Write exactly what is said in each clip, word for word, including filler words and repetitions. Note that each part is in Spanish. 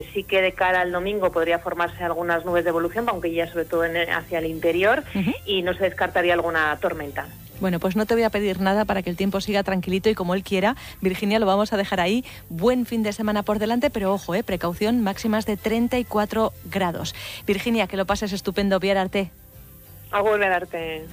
Sí que de cara al domingo podría formarse algunas nubes de evolución, aunque ya sobre todo en, hacia el interior, uh-huh. y no se descartaría alguna tormenta. Bueno, pues no te voy a pedir nada para que el tiempo siga tranquilito y como él quiera. Virginia, lo vamos a dejar ahí. Buen fin de semana por delante, pero ojo, eh, precaución, máximas de treinta y cuatro grados. Virginia, que lo pases estupendo. Bihar arte. Agur, bihar arte.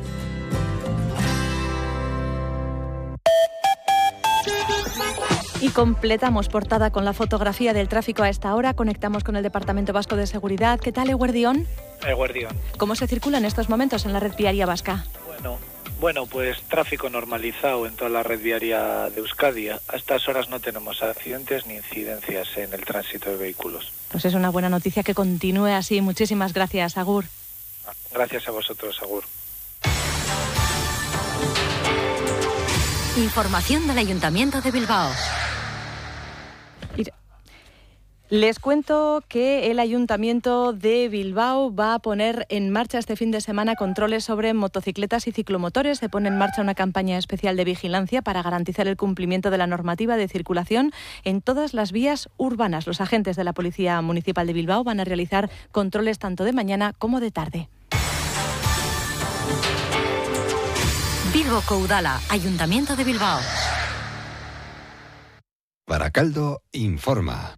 Y completamos portada con la fotografía del tráfico a esta hora. Conectamos con el Departamento Vasco de Seguridad. ¿Qué tal, Eguerdión? Eguerdión. ¿Cómo se circula en estos momentos en la red viaria vasca? Bueno... Bueno, pues tráfico normalizado en toda la red viaria de Euskadi. A estas horas no tenemos accidentes ni incidencias en el tránsito de vehículos. Pues es una buena noticia que continúe así. Muchísimas gracias, Agur. Gracias a vosotros, Agur. Información del Ayuntamiento de Bilbao. Les cuento que el Ayuntamiento de Bilbao va a poner en marcha este fin de semana controles sobre motocicletas y ciclomotores. Se pone en marcha una campaña especial de vigilancia para garantizar el cumplimiento de la normativa de circulación en todas las vías urbanas. Los agentes de la Policía Municipal de Bilbao van a realizar controles tanto de mañana como de tarde. Bilboko Udala, Ayuntamiento de Bilbao. Barakaldo informa.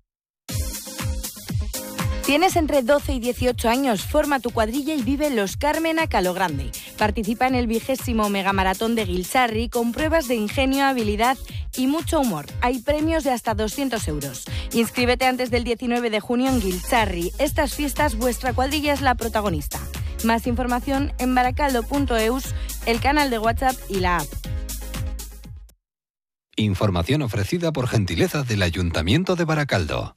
Tienes entre doce y dieciocho años, forma tu cuadrilla y vive Los Carmen a Calo Grande. Participa en el vigésimo megamaratón de Gilsarri con pruebas de ingenio, habilidad y mucho humor. Hay premios de hasta doscientos euros. Inscríbete antes del diecinueve de junio en Gilsarri. Estas fiestas, vuestra cuadrilla es la protagonista. Más información en barakaldo punto eus, el canal de WhatsApp y la app. Información ofrecida por gentileza del Ayuntamiento de Barakaldo.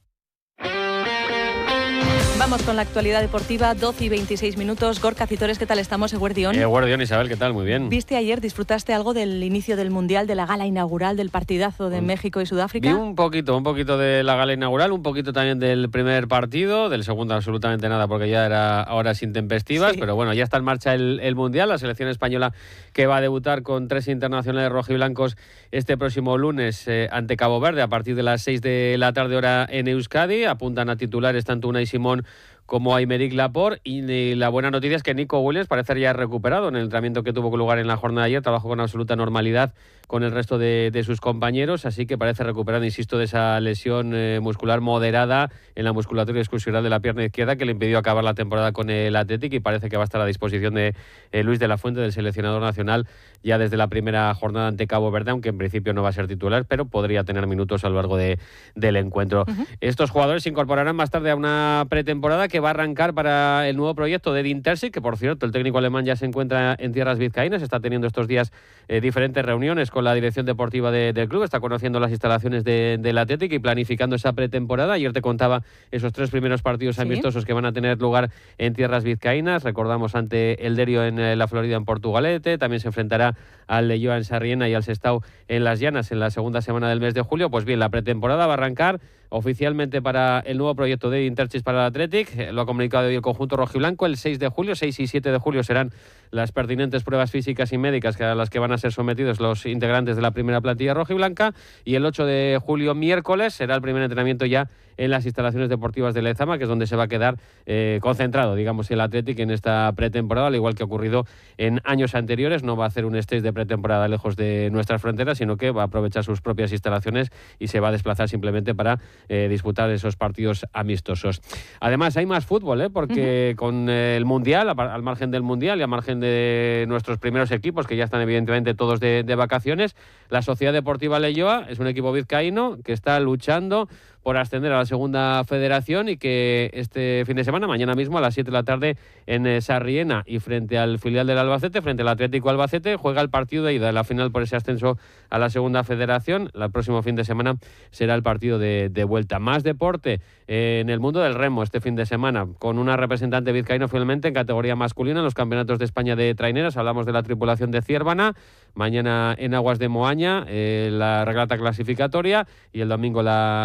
Vamos con la actualidad deportiva, doce y veintiséis minutos. Gorka Citores, ¿qué tal estamos? Eguerdión. Eguerdión, Isabel, ¿qué tal? Muy bien. ¿Viste ayer, disfrutaste algo del inicio del Mundial, de la gala inaugural, del partidazo de México y Sudáfrica? Vi un poquito, un poquito de la gala inaugural, un poquito también del primer partido, del segundo absolutamente nada porque ya era horas intempestivas, sí. Pero bueno, ya está en marcha el, el Mundial, la selección española que va a debutar con tres internacionales rojiblancos este próximo lunes eh, ante Cabo Verde a partir de las seis de la tarde hora en Euskadi. Apuntan a titulares tanto Unai Simón como Aymeric Laporte, y la buena noticia es que Nico Williams parece ya recuperado en el entrenamiento que tuvo lugar en la jornada de ayer, trabajó con absoluta normalidad con el resto de, de sus compañeros, así que parece recuperado, insisto, de esa lesión eh, muscular moderada en la musculatura excursional de la pierna izquierda que le impidió acabar la temporada con el Athletic, y parece que va a estar a disposición de eh, Luis de la Fuente, del seleccionador nacional, ya desde la primera jornada ante Cabo Verde, aunque en principio no va a ser titular, pero podría tener minutos a lo largo de, del encuentro. Uh-huh. Estos jugadores se incorporarán más tarde a una pretemporada que va a arrancar para el nuevo proyecto de Edin Terzic, que por cierto el técnico alemán ya se encuentra en tierras vizcaínas, está teniendo estos días eh, diferentes reuniones con la dirección deportiva de, del club, está conociendo las instalaciones de, del Athletic y planificando esa pretemporada. Ayer te contaba esos tres primeros partidos ¿Sí? amistosos que van a tener lugar en tierras vizcaínas, recordamos ante el Derio en eh, la Florida en Portugalete, también se enfrentará al Leyoa en Sarriena y al Sestao en Las Llanas en la segunda semana del mes de julio. Pues bien, la pretemporada va a arrancar oficialmente para el nuevo proyecto de Edin Terzic para el Athletic, lo ha comunicado hoy el conjunto rojiblanco. El seis de julio, seis y siete de julio serán las pertinentes pruebas físicas y médicas a las que van a ser sometidos los integrantes de la primera plantilla rojiblanca, y el ocho de julio, miércoles, será el primer entrenamiento ya en las instalaciones deportivas de Lezama, que es donde se va a quedar eh, concentrado, digamos, el Athletic en esta pretemporada, al igual que ha ocurrido en años anteriores. No va a hacer un stage de pretemporada lejos de nuestras fronteras, sino que va a aprovechar sus propias instalaciones y se va a desplazar simplemente para eh, disputar esos partidos amistosos. Además, hay más fútbol, ¿eh? porque uh-huh. con el Mundial, al margen del Mundial y al margen de nuestros primeros equipos, que ya están evidentemente todos de, de vacaciones, la Sociedad Deportiva Leyoa es un equipo vizcaíno que está luchando por ascender a la segunda federación y que este fin de semana, mañana mismo a las siete de la tarde en Sarriena y frente al filial del Albacete, frente al Atlético Albacete, juega el partido de ida de la final por ese ascenso a la segunda federación. El próximo fin de semana será el partido de, de vuelta. Más deporte eh, en el mundo del remo este fin de semana, con una representante vizcaína finalmente en categoría masculina en los campeonatos de España de traineras. Hablamos de la tripulación de Ciervana, mañana en aguas de Moaña eh, la regata clasificatoria, y el domingo la, la segunda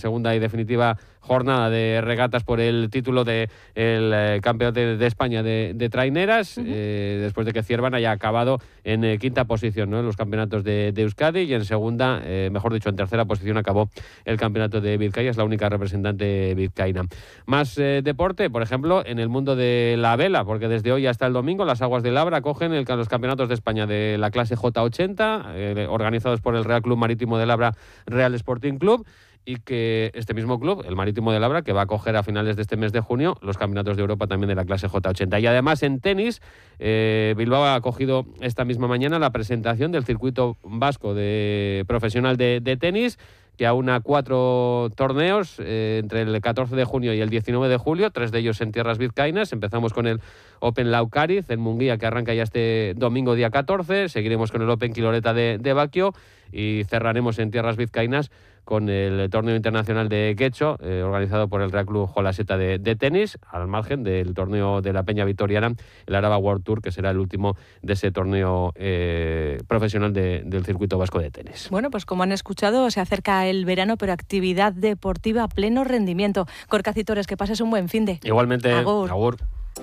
segunda y definitiva jornada de regatas por el título del de eh, campeonato de, de España de, de traineras, uh-huh. eh, después de que Ciervan haya acabado en eh, quinta posición, ¿no?, en los campeonatos de, de Euskadi, y en segunda, eh, mejor dicho, en tercera posición acabó el campeonato de Vizcaya, es la única representante vizcaína. Más eh, deporte, por ejemplo, en el mundo de la vela, porque desde hoy hasta el domingo las aguas de Labra acogen el, los campeonatos de España de la clase J ochenta, eh, organizados por el Real Club Marítimo de Labra, Real Sporting Club, y que este mismo club, el Marítimo de Labra, que va a acoger a finales de este mes de junio los campeonatos de Europa también de la clase J ochenta. Y además en tenis, eh, Bilbao ha acogido esta misma mañana la presentación del circuito vasco de profesional de, de tenis, que aúna cuatro torneos eh, entre el catorce de junio y el diecinueve de julio, tres de ellos en tierras vizcaínas. Empezamos con el Open Laucariz en Munguía, que arranca ya este domingo día catorce, seguiremos con el Open Quiloreta de, de Baquio y cerraremos en tierras vizcaínas con el torneo internacional de Guecho, eh, organizado por el Real Club Jolaseta de, de tenis, al margen del torneo de la Peña Vitoriana, el Araba World Tour, que será el último de ese torneo eh, profesional de, del circuito vasco de tenis. Bueno, pues como han escuchado, se acerca el verano, pero actividad deportiva a pleno rendimiento. Gorka Citores, que pases un buen finde. Igualmente, agur. agur.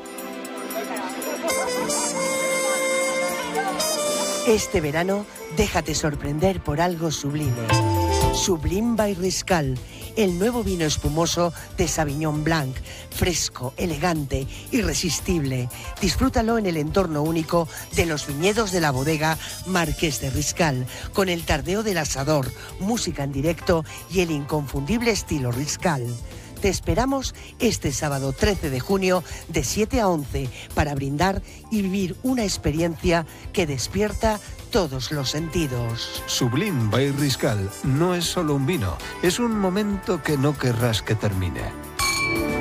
Este verano, déjate sorprender por algo sublime. Sublime by Riscal, el nuevo vino espumoso de Sauvignon Blanc, fresco, elegante, irresistible. Disfrútalo en el entorno único de los viñedos de la bodega Marqués de Riscal, con el tardeo del asador, música en directo y el inconfundible estilo Riscal. Te esperamos este sábado trece de junio de siete a once para brindar y vivir una experiencia que despierta todos los sentidos. Sublime by Riscal no es solo un vino, es un momento que no querrás que termine.